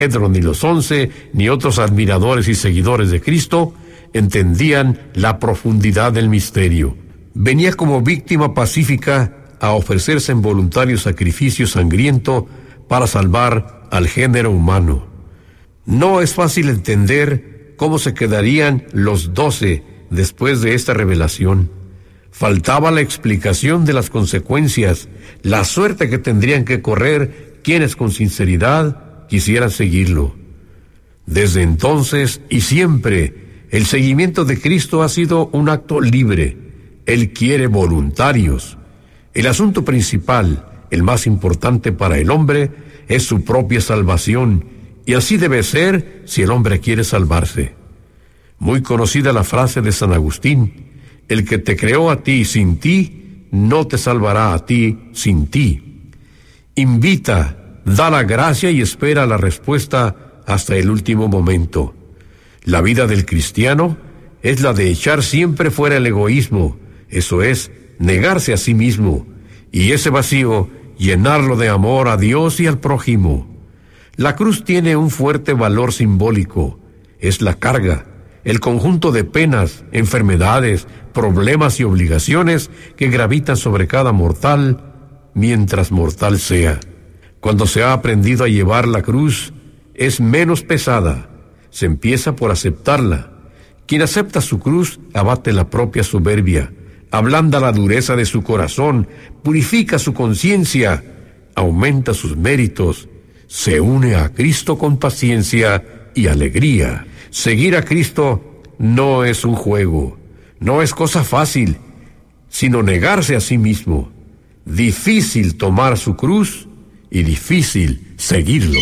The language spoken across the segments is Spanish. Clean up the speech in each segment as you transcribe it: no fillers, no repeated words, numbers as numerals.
Pedro, ni los 11, ni otros admiradores y seguidores de Cristo entendían la profundidad del misterio. Venía como víctima pacífica a ofrecerse en voluntario sacrificio sangriento para salvar al género humano. No es fácil entender cómo se quedarían los 12 después de esta revelación. Faltaba la explicación de las consecuencias, la suerte que tendrían que correr quienes con sinceridad quisieran seguirlo. Desde entonces y siempre, el seguimiento de Cristo ha sido un acto libre. Él quiere voluntarios. El asunto principal, el más importante para el hombre, es su propia salvación, y así debe ser si el hombre quiere salvarse. Muy conocida la frase de San Agustín: el que te creó a ti sin ti, no te salvará a ti sin ti. Invita, da la gracia y espera la respuesta hasta el último momento. La vida del cristiano es la de echar siempre fuera el egoísmo, eso es, negarse a sí mismo, y ese vacío llenarlo de amor a Dios y al prójimo. La cruz tiene un fuerte valor simbólico. Es la carga, el conjunto de penas, enfermedades, problemas y obligaciones que gravitan sobre cada mortal, mientras mortal sea. Cuando se ha aprendido a llevar la cruz, es menos pesada. Se empieza por aceptarla. Quien acepta su cruz abate la propia soberbia, ablanda la dureza de su corazón, purifica su conciencia, aumenta sus méritos, se une a Cristo con paciencia y alegría. Seguir a Cristo no es un juego, no es cosa fácil, sino negarse a sí mismo. Difícil tomar su cruz y difícil seguirlo.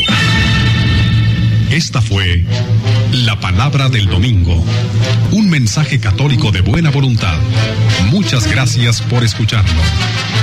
Esta fue la palabra del domingo, un mensaje católico de buena voluntad. Muchas gracias por escucharlo.